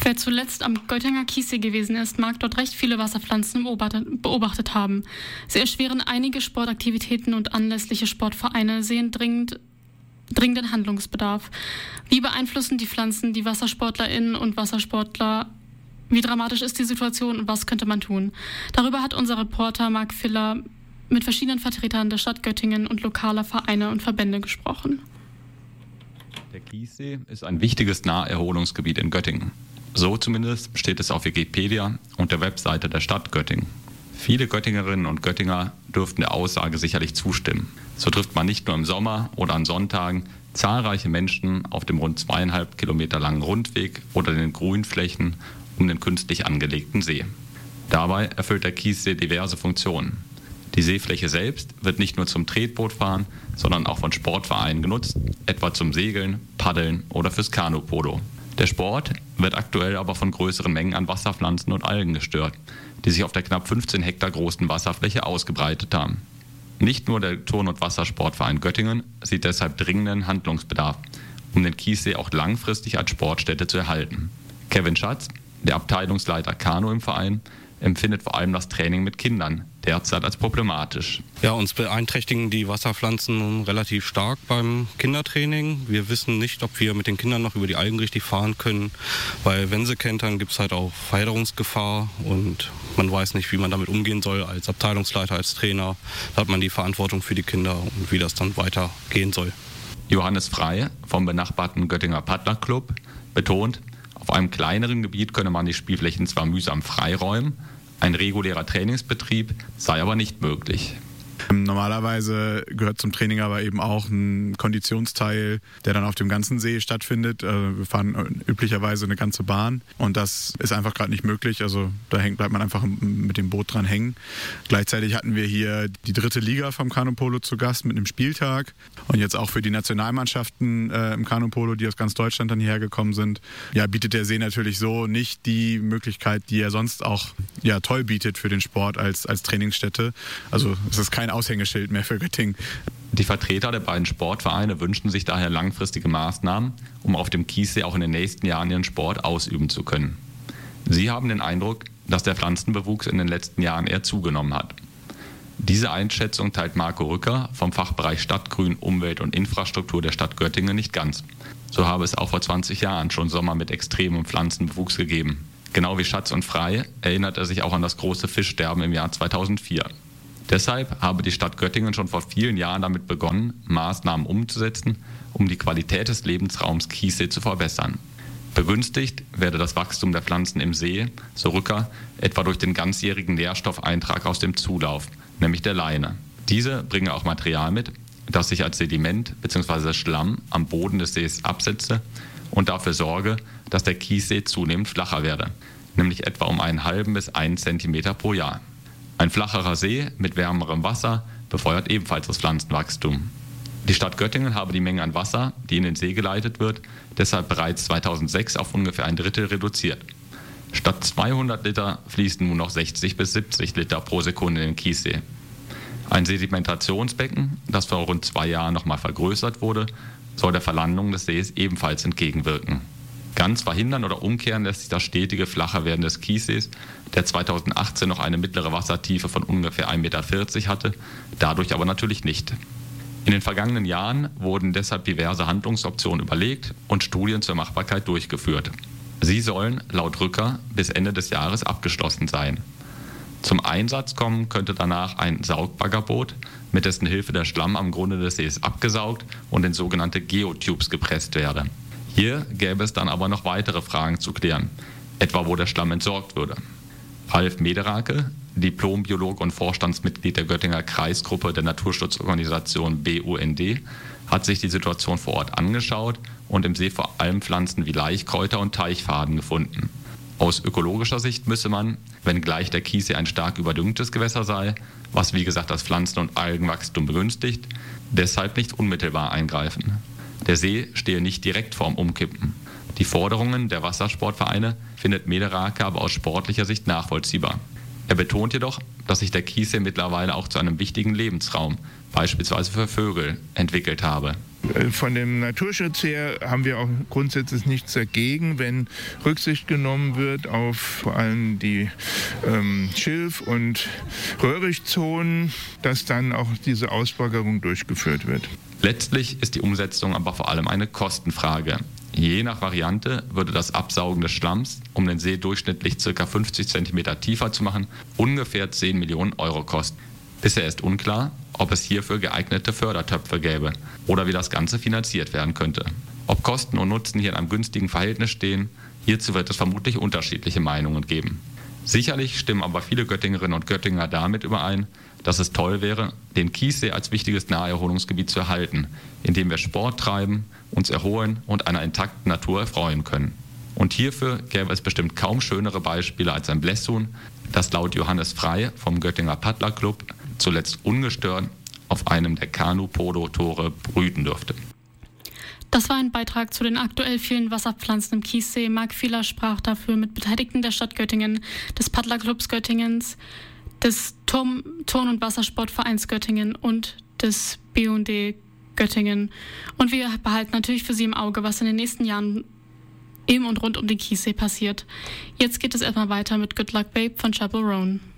Wer zuletzt am Göttinger Kiessee gewesen ist, mag dort recht viele Wasserpflanzen beobachtet haben. Sie erschweren einige Sportaktivitäten und anlässliche Sportvereine sehen dringenden Handlungsbedarf. Wie beeinflussen die Pflanzen die WassersportlerInnen und Wassersportler? Wie dramatisch ist die Situation und was könnte man tun? Darüber hat unser Reporter Marc Filler mit verschiedenen Vertretern der Stadt Göttingen und lokaler Vereine und Verbände gesprochen. Der Kiessee ist ein wichtiges Naherholungsgebiet in Göttingen. So zumindest steht es auf Wikipedia und der Webseite der Stadt Göttingen. Viele Göttingerinnen und Göttinger dürften der Aussage sicherlich zustimmen. So trifft man nicht nur im Sommer oder an Sonntagen zahlreiche Menschen auf dem rund 2,5 Kilometer langen Rundweg oder den Grünflächen um den künstlich angelegten See. Dabei erfüllt der Kiessee diverse Funktionen. Die Seefläche selbst wird nicht nur zum Tretbootfahren, sondern auch von Sportvereinen genutzt, etwa zum Segeln, Paddeln oder fürs Kanupolo. Der Sport wird aktuell aber von größeren Mengen an Wasserpflanzen und Algen gestört, die sich auf der knapp 15 Hektar großen Wasserfläche ausgebreitet haben. Nicht nur der Turn- und Wassersportverein Göttingen sieht deshalb dringenden Handlungsbedarf, um den Kiessee auch langfristig als Sportstätte zu erhalten. Kevin Schatz, der Abteilungsleiter Kanu im Verein, empfindet vor allem das Training mit Kindern derzeit als problematisch. Ja, uns beeinträchtigen die Wasserpflanzen relativ stark beim Kindertraining. Wir wissen nicht, ob wir mit den Kindern noch über die Algen richtig fahren können. Bei wenn sie kentern, gibt es halt auch Verheddungsgefahr und man weiß nicht, wie man damit umgehen soll als Abteilungsleiter, als Trainer. Da hat man die Verantwortung für die Kinder und wie das dann weitergehen soll. Johannes Frey vom benachbarten Göttinger Paddlerclub betont, auf einem kleineren Gebiet könne man die Spielflächen zwar mühsam freiräumen, ein regulärer Trainingsbetrieb sei aber nicht möglich. Normalerweise gehört zum Training aber eben auch ein Konditionsteil, der dann auf dem ganzen See stattfindet. Wir fahren üblicherweise eine ganze Bahn und das ist einfach gerade nicht möglich. Also da bleibt man einfach mit dem Boot dran hängen. Gleichzeitig hatten wir hier die 3. Liga vom Kanupolo zu Gast mit einem Spieltag und jetzt auch für die Nationalmannschaften im Kanupolo, die aus ganz Deutschland dann hierher gekommen sind, ja, bietet der See natürlich so nicht die Möglichkeit, die er sonst auch toll bietet für den Sport als Trainingsstätte. Also es ist kein Aushängeschild mehr für Göttingen. Die Vertreter der beiden Sportvereine wünschen sich daher langfristige Maßnahmen, um auf dem Kiessee auch in den nächsten Jahren ihren Sport ausüben zu können. Sie haben den Eindruck, dass der Pflanzenbewuchs in den letzten Jahren eher zugenommen hat. Diese Einschätzung teilt Marco Rücker vom Fachbereich Stadtgrün, Umwelt und Infrastruktur der Stadt Göttingen nicht ganz. So habe es auch vor 20 Jahren schon Sommer mit extremem Pflanzenbewuchs gegeben. Genau wie Schatz und Frey erinnert er sich auch an das große Fischsterben im Jahr 2004. Deshalb habe die Stadt Göttingen schon vor vielen Jahren damit begonnen, Maßnahmen umzusetzen, um die Qualität des Lebensraums Kiessee zu verbessern. Begünstigt werde das Wachstum der Pflanzen im See, so Rücker, etwa durch den ganzjährigen Nährstoffeintrag aus dem Zulauf, nämlich der Leine. Diese bringe auch Material mit, das sich als Sediment bzw. Schlamm am Boden des Sees absetze und dafür sorge, dass der Kiessee zunehmend flacher werde, nämlich etwa um 0,5 bis 1 Zentimeter pro Jahr. Ein flacherer See mit wärmerem Wasser befeuert ebenfalls das Pflanzenwachstum. Die Stadt Göttingen habe die Menge an Wasser, die in den See geleitet wird, deshalb bereits 2006 auf ungefähr 1/3 reduziert. Statt 200 Liter fließen nun noch 60 bis 70 Liter pro Sekunde in den Kiessee. Ein Sedimentationsbecken, das vor rund 2 Jahren nochmal vergrößert wurde, soll der Verlandung des Sees ebenfalls entgegenwirken. Ganz verhindern oder umkehren lässt sich das stetige Flacherwerden des Kiessees, der 2018 noch eine mittlere Wassertiefe von ungefähr 1,40 Meter hatte, dadurch aber natürlich nicht. In den vergangenen Jahren wurden deshalb diverse Handlungsoptionen überlegt und Studien zur Machbarkeit durchgeführt. Sie sollen laut Rücker bis Ende des Jahres abgeschlossen sein. Zum Einsatz kommen könnte danach ein Saugbaggerboot, mit dessen Hilfe der Schlamm am Grunde des Sees abgesaugt und in sogenannte Geotubes gepresst werde. Hier gäbe es dann aber noch weitere Fragen zu klären, etwa wo der Schlamm entsorgt würde. Ralf Mederake, Diplombiologe und Vorstandsmitglied der Göttinger Kreisgruppe der Naturschutzorganisation BUND, hat sich die Situation vor Ort angeschaut und im See vor allem Pflanzen wie Laichkräuter und Teichfaden gefunden. Aus ökologischer Sicht müsse man, wenngleich der Kiessee ein stark überdüngtes Gewässer sei, was wie gesagt das Pflanzen- und Algenwachstum begünstigt, deshalb nicht unmittelbar eingreifen. Der See stehe nicht direkt vorm Umkippen. Die Forderungen der Wassersportvereine findet Mederake aber aus sportlicher Sicht nachvollziehbar. Er betont jedoch, dass sich der Chiemsee mittlerweile auch zu einem wichtigen Lebensraum, beispielsweise für Vögel, entwickelt habe. Von dem Naturschutz her haben wir auch grundsätzlich nichts dagegen, wenn Rücksicht genommen wird auf vor allem die Schilf- und Röhrichtzonen, dass dann auch diese Ausbaggerung durchgeführt wird. Letztlich ist die Umsetzung aber vor allem eine Kostenfrage. Je nach Variante würde das Absaugen des Schlamms, um den See durchschnittlich ca. 50 cm tiefer zu machen, ungefähr 10 Millionen Euro kosten. Bisher ist unklar, ob es hierfür geeignete Fördertöpfe gäbe oder wie das Ganze finanziert werden könnte. Ob Kosten und Nutzen hier in einem günstigen Verhältnis stehen, hierzu wird es vermutlich unterschiedliche Meinungen geben. Sicherlich stimmen aber viele Göttingerinnen und Göttinger damit überein, dass es toll wäre, den Chiemsee als wichtiges Naherholungsgebiet zu erhalten, indem wir Sport treiben, uns erholen und einer intakten Natur erfreuen können. Und hierfür gäbe es bestimmt kaum schönere Beispiele als ein Blässhuhn, das laut Johannes Frey vom Göttinger Paddlerclub zuletzt ungestört auf einem der Kanu-Polo-Tore brüten dürfte. Das war ein Beitrag zu den aktuell vielen Wasserpflanzen im Chiemsee. Marc Fieler sprach dafür mit Beteiligten der Stadt Göttingen, des Paddlerclubs Göttingens, des Turn- und Wassersportvereins Göttingen und des BUND Göttingen. Und wir behalten natürlich für Sie im Auge, was in den nächsten Jahren im und rund um den Chiemsee passiert. Jetzt geht es erstmal weiter mit Good Luck Babe von Chappell Roan.